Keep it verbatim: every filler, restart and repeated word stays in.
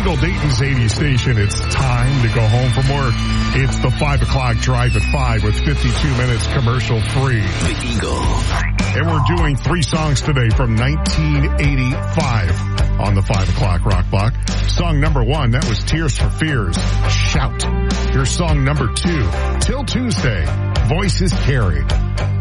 Eagle, Dayton's eighties station. It's time to go home from work. It's the five o'clock drive at five with fifty-two minutes commercial free. The Eagle. And we're doing three songs today from nineteen eighty-five on the five o'clock rock block. Song number one, that was Tears for Fears, Shout. Here's song number two, Till Tuesday, Voices Carry.